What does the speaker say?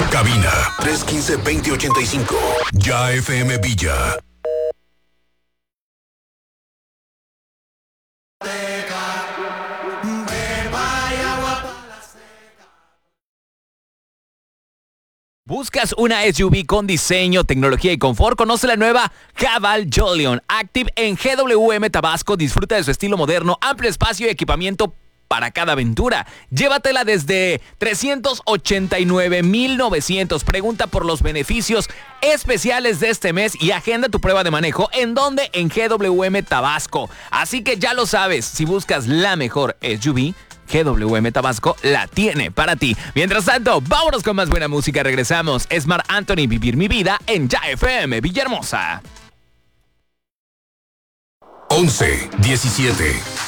Cabina 315-2085. Ya FM Villa. ¿Buscas una SUV con diseño, tecnología y confort? Conoce la nueva Haval Jolion Active en GWM Tabasco. Disfruta de su estilo moderno, amplio espacio y equipamiento para cada aventura. Llévatela desde 389,900. Pregunta por los beneficios especiales de este mes y agenda tu prueba de manejo. ¿En dónde? En GWM Tabasco. Así que ya lo sabes, si buscas la mejor SUV, GWM Tabasco la tiene para ti. Mientras tanto, vámonos con más buena música. Regresamos. Es Marc Anthony, Vivir mi vida en Ya FM Villahermosa. 11:17.